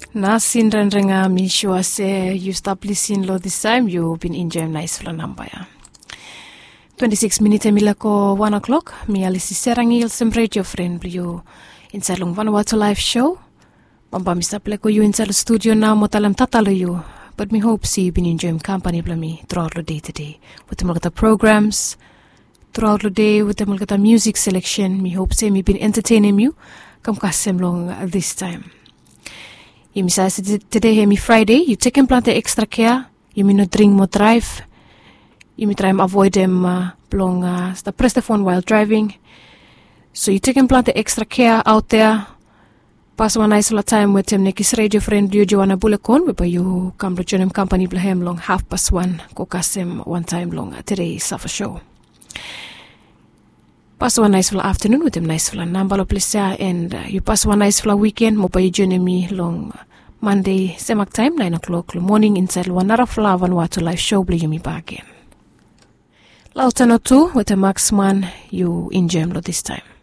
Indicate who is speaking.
Speaker 1: Nasin renrenga mi sure say you stop listening lo this time. You've been enjoying nice for number. 26 minutes milako 1 o'clock. Mi alisi serangi il sembrate your friend you inside long Vanuatu live show. Mamba mi sapleko you inside the studio now motalam tatalo you. But me hope see you been enjoying company bla me throughout the day today. With the mulgata programs throughout the day with the mulgata music selection. Me hope say me been entertaining you. Come kasem long this time. You say today me Friday, you take and plant the extra care, you may not drink more drive, you may try and avoid them press the phone while driving. So you take and plant the extra care out there, pass one nice little time with them, nekis radio friend you Joanna Bulakon, whereby you come to join them company blahem long 1:30, kokasem one time long today suffer show. Pass one nice full afternoon with them nice full number of places and you pass one nice full weekend mo pa you join me long Monday semak time 9 o'clock morning inside Wanara Flower Vanuatu live show bli yumi back in. Lautano 2 with the Maxman you enjoy this time.